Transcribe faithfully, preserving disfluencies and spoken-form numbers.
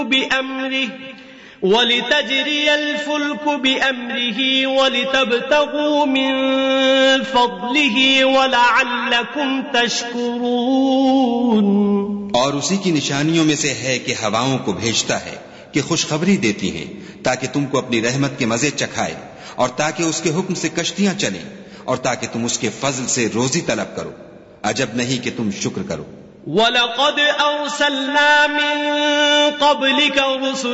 बिअम्रिहि वलितजरियल फुल्कु बिअम्रिहि वलितब्तगू मिन फज़लिहि वलअल्लकुम तशकुरून। और उसी की निशानियों में से है कि हवाओं को भेजता है कि खुशखबरी देती हैं ताकि तुमको अपनी रहमत के मजे चखाए और ताकि उसके हुक्म से कश्तियां चलें और ताकि तुम उसके फजल से रोजी तलब करो। अजब नहीं कि तुम शुक्र करो। वलक़द अर्सलना मिन क़ब्लिका रुसुलन